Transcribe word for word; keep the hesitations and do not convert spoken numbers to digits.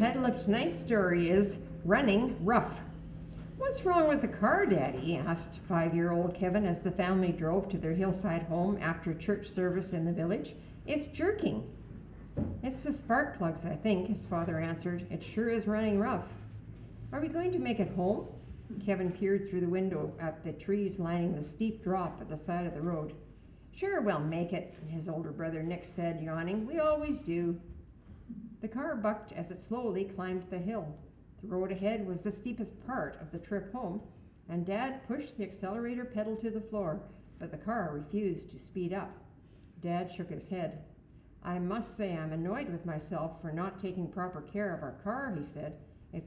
title of tonight's story is Running Rough. "What's wrong with the car, Daddy?" asked five-year-old Kevin as the family drove to their hillside home after church service in the village. "It's jerking." "It's the spark plugs, I think," his father answered. "It sure is running rough." "Are we going to make it home?" Kevin peered through the window at the trees lining the steep drop at the side of the road. "Sure, we'll make it," his older brother Nick said, yawning. "We always do." The car bucked as it slowly climbed the hill. The road ahead was the steepest part of the trip home, and Dad pushed the accelerator pedal to the floor, but the car refused to speed up. Dad shook his head. "I must say I'm annoyed with myself for not taking proper care of our car," he said.